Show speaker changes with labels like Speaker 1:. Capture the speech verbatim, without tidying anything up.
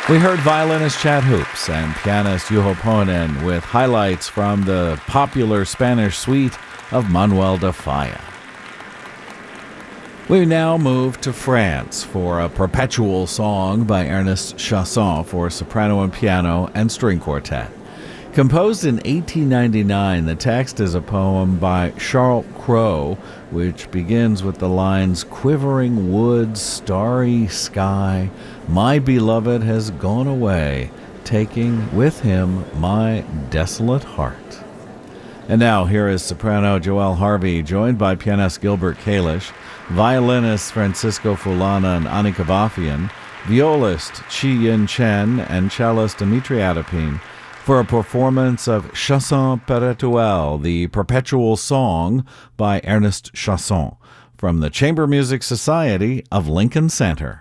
Speaker 1: We heard violinist Chad Hoops and pianist Juho Pohjonen with highlights from the popular Spanish suite of Manuel de Falla. We now move to France for a perpetual song by Ernest Chausson for soprano and piano and string quartet. Composed in eighteen ninety-nine, the text is a poem by Charles Cros, which begins with the lines, "Quivering woods, starry sky, my beloved has gone away, taking with him my desolate heart." And now here is soprano Joelle Harvey, joined by pianist Gilbert Kalish, violinist Francisco Fulana and Annika Vafian, violist Chi Yin Chen, and cellist Dimitri Adapin, for a performance of Chanson Perpetuelle, the perpetual song by Ernest Chausson, from the Chamber Music Society of Lincoln Center.